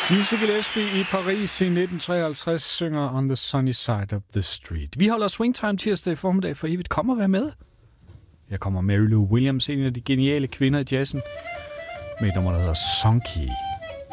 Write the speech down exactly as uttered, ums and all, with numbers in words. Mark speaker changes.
Speaker 1: Dizzy Gillespie i Paris i nitten treoghalvtreds synger On the Sunny Side of the Street. Vi holder Swingtime tirsdag i formiddag for evigt. Kom og vær med. Jeg kommer Mary Lou Williams, en af de geniale kvinder i jazzen, med et nummer, der hedder Sonky.